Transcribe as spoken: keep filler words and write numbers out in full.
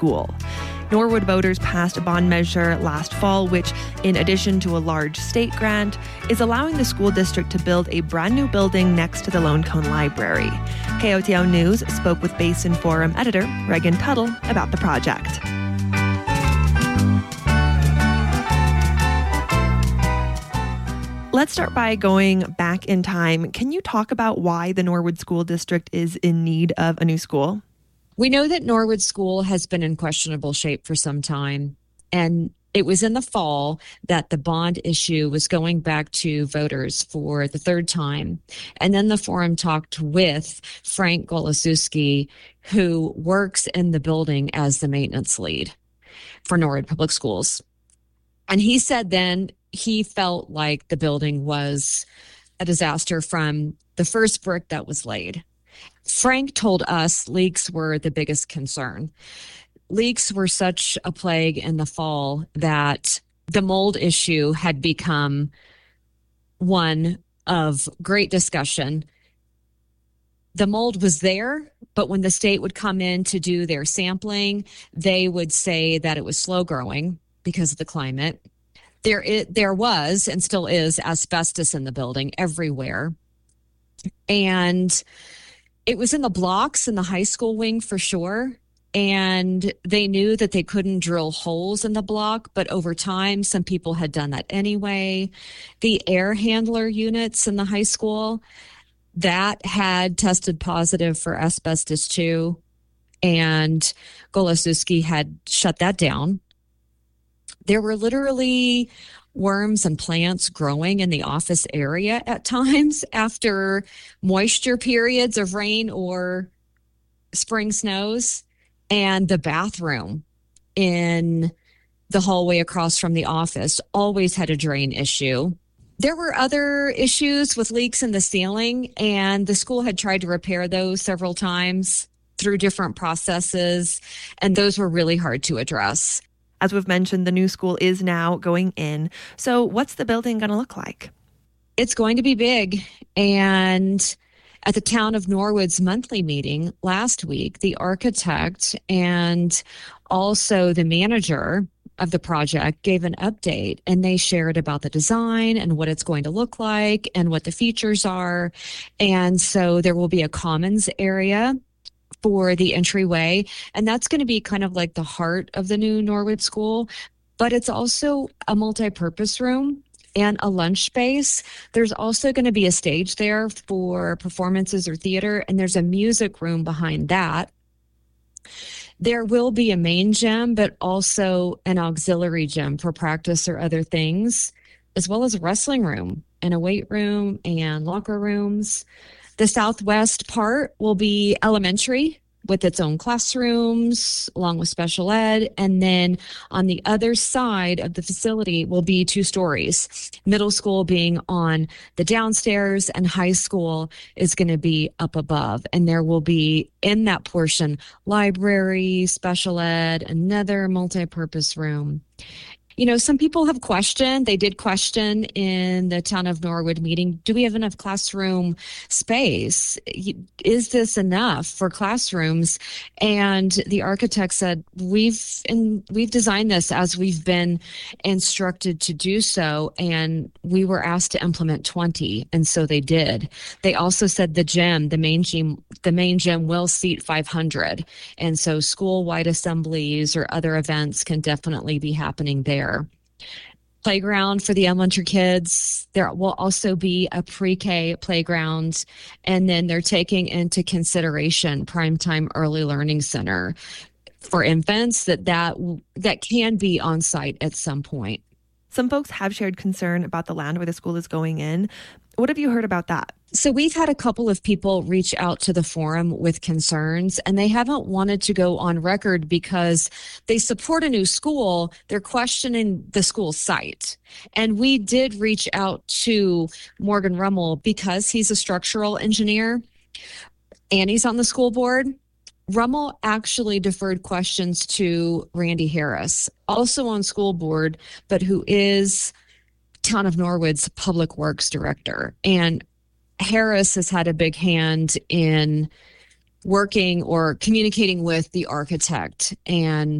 school. Norwood voters passed a bond measure last fall, which, in addition to a large state grant, is allowing the school district to build a brand new building next to the Lone Cone Library. K O T O News spoke with Basin Forum editor Regan Tuttle about the project. Let's start by going back in time. Can you talk about why the Norwood School District is in need of a new school? We know that Norwood School has been in questionable shape for some time, and it was in the fall that the bond issue was going back to voters for the third time. And then the forum talked with Frank Golosiewski, who works in the building as the maintenance lead for Norwood Public Schools. And he said then he felt like the building was a disaster from the first brick that was laid. Frank told us leaks were the biggest concern. Leaks were such a plague in the fall that the mold issue had become one of great discussion. The mold was there, but when the state would come in to do their sampling, they would say that it was slow growing because of the climate. There, it, there was and still is asbestos in the building everywhere. And it was in the blocks in the high school wing for sure. And they knew that they couldn't drill holes in the block, but over time, some people had done that anyway. The air handler units in the high school, that had tested positive for asbestos too. And Golosiewski had shut that down. There were literally worms and plants growing in the office area at times after moisture periods of rain or spring snows. And the bathroom in the hallway across from the office always had a drain issue. There were other issues with leaks in the ceiling, and the school had tried to repair those several times through different processes, and those were really hard to address. As we've mentioned, the new school is now going in. So what's the building going to look like? It's going to be big. And at the Town of Norwood's monthly meeting last week, the architect and also the manager of the project gave an update, and they shared about the design and what it's going to look like and what the features are. And so there will be a commons area for the entryway, and that's going to be kind of like the heart of the new Norwood School, but it's also a multi-purpose room and a lunch space. There's also going to be a stage there for performances or theater, and there's a music room behind that. There will be a main gym, but also an auxiliary gym for practice or other things, as well as a wrestling room and a weight room and locker rooms. The southwest part will be elementary with its own classrooms, along with special ed. And then on the other side of the facility will be two stories, middle school being on the downstairs and high school is going to be up above. And there will be in that portion, library, special ed, another multi-purpose room. You know, some people have questioned, they did question in the Town of Norwood meeting, do we have enough classroom space? Is this enough for classrooms? And the architect said, we've in, we've designed this as we've been instructed to do so, and we were asked to implement twenty, and so they did. They also said the gym, the main gym, the main gym will seat five hundred, and so school-wide assemblies or other events can definitely be happening there. Playground for the elementary kids. There will also be a pre-K playground, and then they're taking into consideration Primetime Early Learning Center for infants that that, that can be on site at some point. Some folks have shared concern about the land where the school is going in. What have you heard about that? So we've had a couple of people reach out to the forum with concerns, and they haven't wanted to go on record because they support a new school. They're questioning the school site. And we did reach out to Morgan Rummel because he's a structural engineer and he's on the school board. Rummel actually deferred questions to Randy Harris, also on school board, but who is Town of Norwood's Public Works Director. And Harris has had a big hand in working or communicating with the architect and